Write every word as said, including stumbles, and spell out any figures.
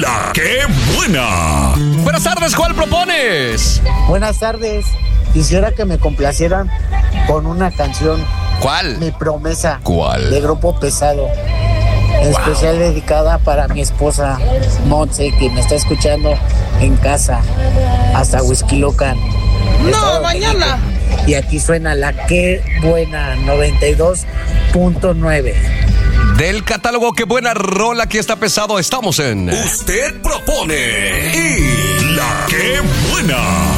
La Qué Buena. Buenas tardes, ¿cuál propones? Buenas tardes. Quisiera que me complacieran con una canción. ¿Cuál? Mi promesa. ¿Cuál? De Grupo Pesado. Especial wow. Dedicada para mi esposa Montse, que me está escuchando en casa. Hasta Huixquilucan. No, mañana. Y aquí suena La Qué Buena, noventa y dos punto nueve. Del catálogo Qué Buena rola, aquí está Pesado. Estamos en Usted propone y La Qué Buena.